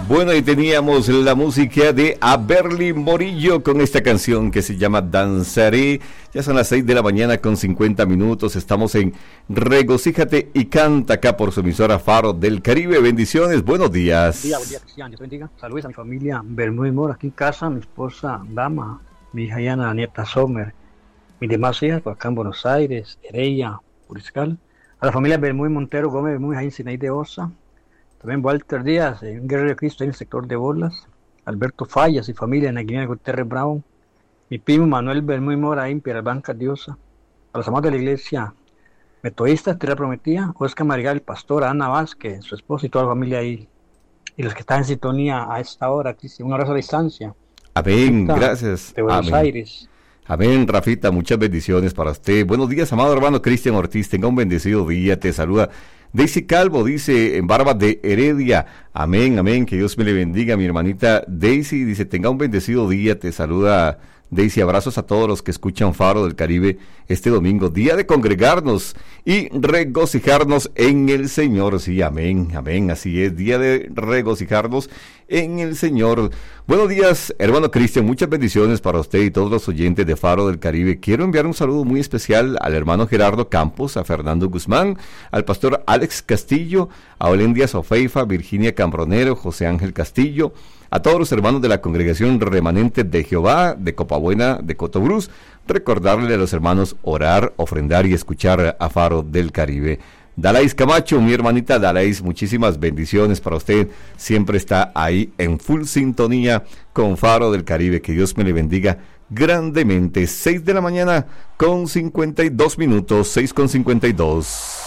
Bueno, y teníamos la música de Aberli Morillo con esta canción que se llama Danzaré. Ya son las 6 de la mañana con 50 minutos. Estamos en Regocíjate y Canta acá por su emisora Faro del Caribe. Bendiciones, buenos días. Buen día, Cristian. Dios bendiga. Saludos a mi familia Bermúdez Mora aquí en casa, mi esposa Dama, mi hija Yana, la nieta Sommer, mis demás hijas por acá en Buenos Aires, Heredia, Puriscal, a la familia Bermúdez Montero Gómez, Bermúdez ahí en Sinaí de Osa. También Walter Díaz, un guerrero de Cristo en el sector de Bolas. Alberto Fallas y familia en la Guinea Gutiérrez Brown. Mi primo Manuel Bermúdez Mora ahí en Piedras Diosa. A los amados de la iglesia metodista, Tierra Prometida, Oscar Marigal, el pastor, Ana Vázquez, su esposa y toda la familia ahí. Y los que están en sintonía a esta hora, Cristian, un abrazo a distancia. Amén, gracias. De Buenos Aires. Amén, Rafita, muchas bendiciones para usted. Buenos días, amado hermano Cristian Ortiz, tenga un bendecido día, te saluda Daisy Calvo, dice en Barbas de Heredia. Amén, amén, que Dios me le bendiga. Mi hermanita Daisy dice, tenga un bendecido día, te saluda Daisy. Abrazos a todos los que escuchan Faro del Caribe este domingo, día de congregarnos y regocijarnos en el Señor. Sí, amén, amén, así es, día de regocijarnos en el Señor. Buenos días, hermano Cristian, muchas bendiciones para usted y todos los oyentes de Faro del Caribe. Quiero enviar un saludo muy especial al hermano Gerardo Campos, a Fernando Guzmán, al pastor Alex Castillo, a Olendia Sofeifa, Virginia Cambronero, José Ángel Castillo, a todos los hermanos de la congregación remanente de Jehová, de Copabuena, de Cotobruz. Recordarle a los hermanos orar, ofrendar y escuchar a Faro del Caribe. Dalais Camacho, mi hermanita Dalais, muchísimas bendiciones para usted. Siempre está ahí en full sintonía con Faro del Caribe. Que Dios me le bendiga grandemente. 6 de la mañana con 52 minutos, 6 con 52.